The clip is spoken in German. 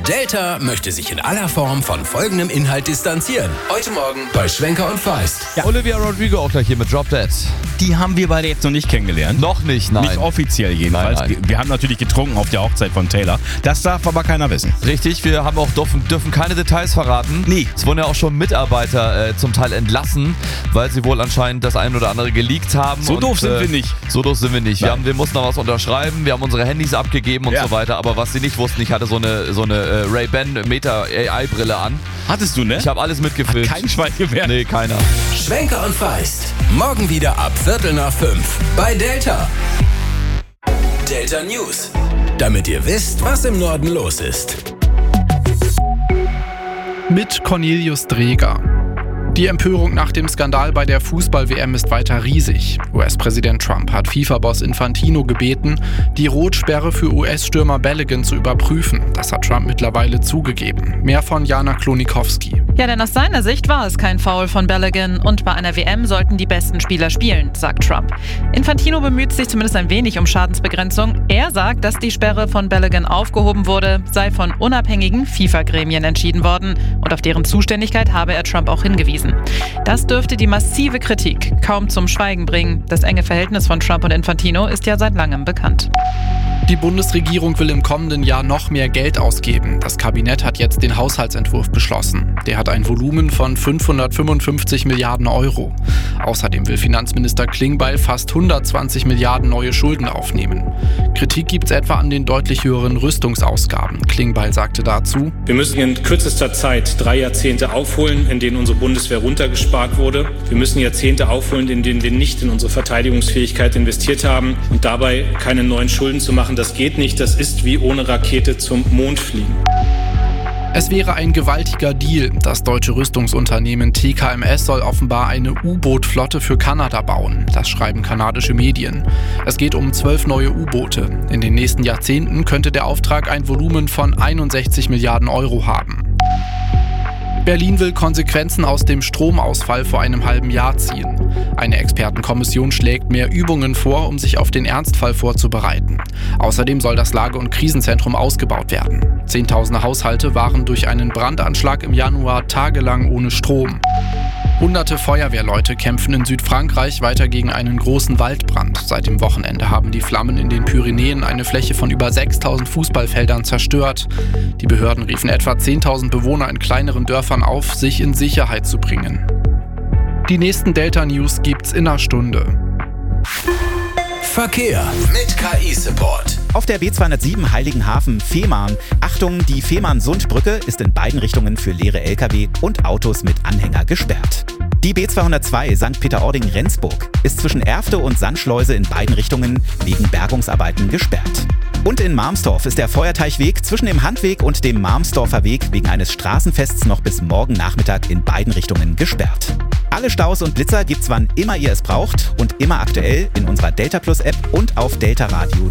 Delta möchte sich in aller Form von folgendem Inhalt distanzieren. Heute Morgen bei Schwenker und Feist. Ja. Olivia Rodrigo auch gleich hier mit Drop Dead. Die haben wir beide jetzt noch nicht kennengelernt. Noch nicht, nein. Nicht offiziell jedenfalls. Nein. Wir haben natürlich getrunken auf der Hochzeit von Taylor. Das darf aber keiner wissen. Richtig, wir haben auch dürfen keine Details verraten. Nee. Es wurden ja auch schon Mitarbeiter zum Teil entlassen, weil sie wohl anscheinend das ein oder andere geleakt haben. So doof sind wir nicht. So doof sind wir nicht. Wir mussten noch was unterschreiben, wir haben unsere Handys abgegeben und so weiter. Aber was sie nicht wussten, ich hatte so eine Ray-Ban Meta AI-Brille an. Hattest du, ne? Ich habe alles mitgefilmt. Kein Schwein gewährt. Nee, keiner. Schwenker und Feist. Morgen wieder ab 4:45 bei Delta. Delta News. Damit ihr wisst, was im Norden los ist. Mit Cornelius Dreger. Die Empörung nach dem Skandal bei der Fußball-WM ist weiter riesig. US-Präsident Trump hat FIFA-Boss Infantino gebeten, die Rotsperre für US-Stürmer Balogun zu überprüfen. Das hat Trump mittlerweile zugegeben. Mehr von Jana Klonikowski. Ja, denn aus seiner Sicht war es kein Foul von Balogun und bei einer WM sollten die besten Spieler spielen, sagt Trump. Infantino bemüht sich zumindest ein wenig um Schadensbegrenzung. Er sagt, dass die Sperre von Balogun aufgehoben wurde, sei von unabhängigen FIFA-Gremien entschieden worden und auf deren Zuständigkeit habe er Trump auch hingewiesen. Das dürfte die massive Kritik kaum zum Schweigen bringen. Das enge Verhältnis von Trump und Infantino ist ja seit langem bekannt. Die Bundesregierung will im kommenden Jahr noch mehr Geld ausgeben. Das Kabinett hat jetzt den Haushaltsentwurf beschlossen. Der hat ein Volumen von 555 Milliarden Euro. Außerdem will Finanzminister Klingbeil fast 120 Milliarden neue Schulden aufnehmen. Kritik gibt es etwa an den deutlich höheren Rüstungsausgaben. Klingbeil sagte dazu: Wir müssen in kürzester Zeit 3 Jahrzehnte aufholen, in denen unsere Bundeswehr runtergespart wurde. Wir müssen Jahrzehnte aufholen, in denen wir nicht in unsere Verteidigungsfähigkeit investiert haben und dabei keine neuen Schulden zu machen. Das geht nicht. Das ist wie ohne Rakete zum Mond fliegen. Es wäre ein gewaltiger Deal. Das deutsche Rüstungsunternehmen TKMS soll offenbar eine U-Boot-Flotte für Kanada bauen. Das schreiben kanadische Medien. Es geht um 12 neue U-Boote. In den nächsten Jahrzehnten könnte der Auftrag ein Volumen von 61 Milliarden Euro haben. Berlin will Konsequenzen aus dem Stromausfall vor einem halben Jahr ziehen. Eine Expertenkommission schlägt mehr Übungen vor, um sich auf den Ernstfall vorzubereiten. Außerdem soll das Lage- und Krisenzentrum ausgebaut werden. Zehntausende Haushalte waren durch einen Brandanschlag im Januar tagelang ohne Strom. Hunderte Feuerwehrleute kämpfen in Südfrankreich weiter gegen einen großen Waldbrand. Seit dem Wochenende haben die Flammen in den Pyrenäen eine Fläche von über 6000 Fußballfeldern zerstört. Die Behörden riefen etwa 10.000 Bewohner in kleineren Dörfern auf, sich in Sicherheit zu bringen. Die nächsten Delta-News gibt's in einer Stunde. Verkehr mit KI-Support. Auf der B207 Heiligenhafen-Fehmarn. Achtung, die Fehmarn-Sund-Brücke ist in beiden Richtungen für leere Lkw und Autos mit Anhänger gesperrt. Die B202 St. Peter-Ording-Rendsburg ist zwischen Erfte und Sandschleuse in beiden Richtungen wegen Bergungsarbeiten gesperrt. Und in Marmstorf ist der Feuerteichweg zwischen dem Handweg und dem Marmstorfer Weg wegen eines Straßenfests noch bis morgen Nachmittag in beiden Richtungen gesperrt. Alle Staus und Blitzer gibt's wann immer ihr es braucht und immer aktuell in unserer Delta Plus App und auf deltaradio.de.